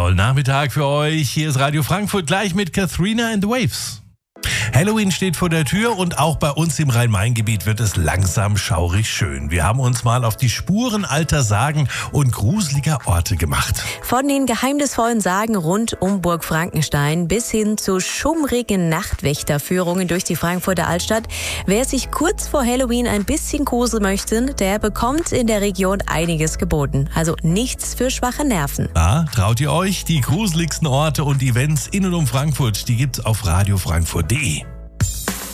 Tollen Nachmittag für euch. Hier ist Radio Frankfurt gleich mit Katharina and the Waves. Halloween steht vor der Tür und auch bei uns im Rhein-Main-Gebiet wird es langsam schaurig schön. Wir haben uns mal auf die Spuren alter Sagen und gruseliger Orte gemacht. Von den geheimnisvollen Sagen rund um Burg Frankenstein bis hin zu schummrigen Nachtwächterführungen durch die Frankfurter Altstadt. Wer sich kurz vor Halloween ein bisschen gruseln möchte, der bekommt in der Region einiges geboten. Also nichts für schwache Nerven. Traut ihr euch? Die gruseligsten Orte und Events in und um Frankfurt, die gibt's auf radiofrankfurt.de.